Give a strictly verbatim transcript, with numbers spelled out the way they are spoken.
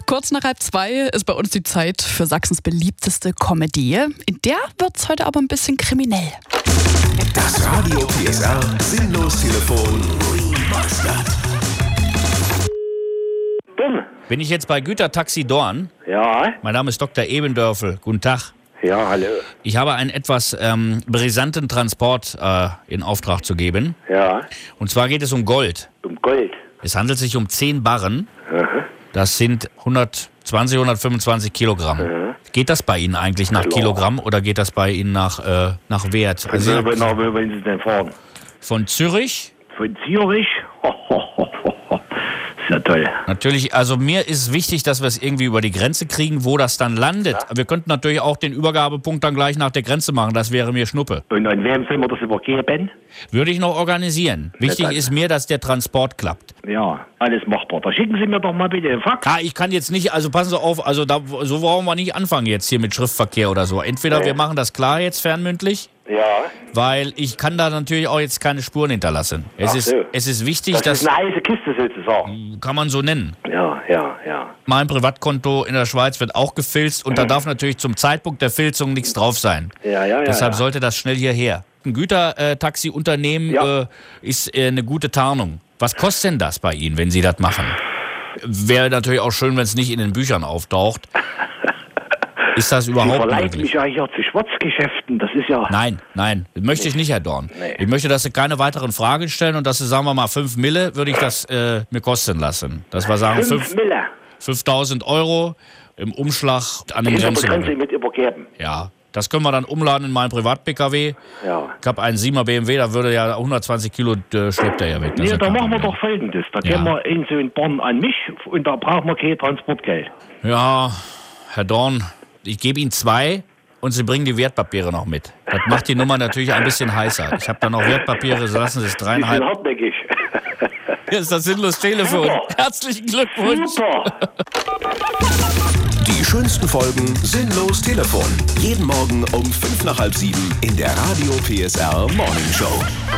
Kurz nach halb zwei ist bei uns die Zeit für Sachsens beliebteste Comedy. In der wird's heute aber ein bisschen kriminell. Das Radio P S R Sinnlos-Telefon Remastered. Dumm. Bin ich jetzt bei Gütertaxi Dorn? Ja, Mein Name ist Doktor Ebendörfel. Guten Tag. ja, hallo. Ich habe einen etwas ähm, brisanten Transport äh, in Auftrag zu geben. Ja, Und zwar geht es um Gold. um Gold. Es handelt sich um zehn Barren. Das sind hundertzwanzig, hundertfünfundzwanzig Kilogramm. Geht das bei Ihnen eigentlich nach Klar. Kilogramm oder geht das bei Ihnen nach, äh, nach Wert? Also, Also wo, nach, wo wollen Sie denn fahren? von Zürich? Von Zürich? Ist ja toll. Natürlich, also mir ist wichtig, dass wir es irgendwie über die Grenze kriegen, wo das dann landet. Wir könnten natürlich auch den Übergabepunkt dann gleich nach der Grenze machen, das wäre mir Schnuppe. Und an wem soll man das übergeben? Würde ich noch organisieren. Wichtig dann- ist mir, dass der Transport klappt. Ja, alles machbar. Da schicken Sie mir doch mal bitte den Fax. Ah, ich kann jetzt nicht, also passen Sie auf, also da, so wollen wir nicht anfangen jetzt hier mit Schriftverkehr oder so. Entweder Nee. wir machen das klar jetzt fernmündlich, Ja, weil ich kann da natürlich auch jetzt keine Spuren hinterlassen. Es, Ach ist, so. es ist wichtig, das dass, ist eine heiße Kiste sozusagen. kann man so nennen. Ja, ja, ja. Mein Privatkonto in der Schweiz wird auch gefilzt und da darf natürlich zum Zeitpunkt der Filzung nichts drauf sein. Ja, ja, ja. Deshalb ja. sollte das schnell hierher. Ein Gütertaxi-Unternehmen Ja. äh, ist äh, eine gute Tarnung. Was kostet denn das bei Ihnen, wenn Sie das machen? Wäre natürlich auch schön, wenn es nicht in den Büchern auftaucht. Ist das Sie überhaupt verleiten möglich? mich ja hier zu Schwarzgeschäften. Das ist ja... Nein, nein, das möchte ich nicht, Herr Dorn. Nee. Ich möchte, dass Sie keine weiteren Fragen stellen und dass Sie, sagen wir mal, fünf Mille würde ich das äh, mir kosten lassen. Dass wir sagen, Fünf fünf, Mille. fünftausend Euro im Umschlag an den Die Grenzen. können Sie mit übergeben. Ja, das können wir dann umladen in meinen Privat-P K W. Ja. Ich habe einen siebener B M W, da würde ja hundertzwanzig Kilo äh, schleppt er ja weg. Das Nee, ist ja da kein machen wir Problem. doch Folgendes. Da Ja. geben wir in so einen Born an mich und da brauchen wir kein Transportgeld. Ja, Herr Dorn, ich gebe Ihnen zwei und Sie bringen die Wertpapiere noch mit. Das macht die Nummer natürlich ein bisschen heißer. Ich habe da noch Wertpapiere, so lassen Sie es Die sind dreieinhalb. hartnäckig. Hier ist das sinnlos Telefon. Super. Herzlichen Glückwunsch. Super. Die schönsten Folgen Sinnlos Telefon. Jeden Morgen um fünf nach halb sieben in der Radio P S R Morning Show.